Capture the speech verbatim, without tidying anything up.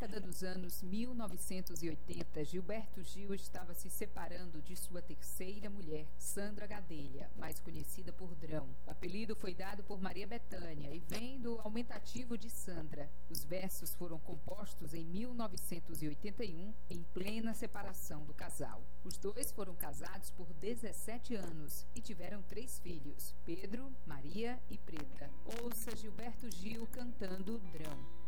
década dos anos mil novecentos e oitenta, Gilberto Gil estava se separando de sua terceira mulher, Sandra Gadelha, mais conhecida por Drão. O apelido foi dado por Maria Bethânia e vem do aumentativo de Sandra. Os versos foram compostos em mil novecentos e oitenta e um, em plena separação do casal. Os dois foram casados por dezessete anos e tiveram três filhos, Pedro, Maria e Preta. Ouça Gilberto Gil cantando Drão.